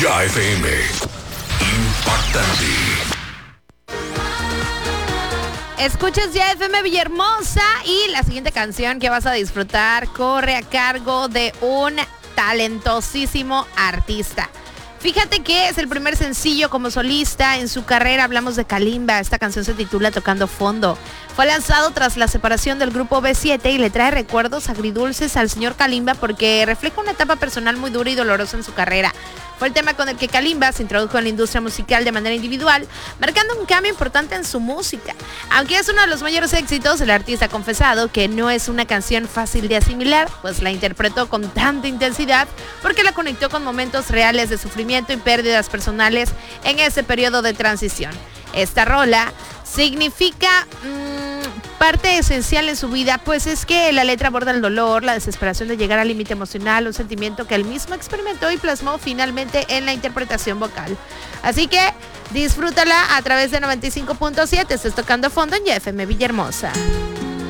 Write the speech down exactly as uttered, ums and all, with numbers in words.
Ya F M. Impactante. Escuchas Ya F M Villahermosa y la siguiente canción que vas a disfrutar corre a cargo de un talentosísimo artista. Fíjate que es el primer sencillo como solista en su carrera. Hablamos de Kalimba. Esta canción se titula Tocando Fondo. Fue lanzado tras la separación del grupo B siete y le trae recuerdos agridulces al señor Kalimba porque refleja una etapa personal muy dura y dolorosa en su carrera. Fue el tema con el que Kalimba se introdujo en la industria musical de manera individual, marcando un cambio importante en su música. Aunque es uno de los mayores éxitos, el artista ha confesado que no es una canción fácil de asimilar, pues la interpretó con tanta intensidad porque la conectó con momentos reales de sufrimiento y pérdidas personales en ese periodo de transición. Esta rola significa mmm, parte esencial en su vida, pues es que la letra aborda el dolor, la desesperación de llegar al límite emocional, un sentimiento que él mismo experimentó y plasmó finalmente en la interpretación vocal. Así que disfrútala a través de noventa y cinco punto siete. Estás tocando fondo en Ya F M Villahermosa.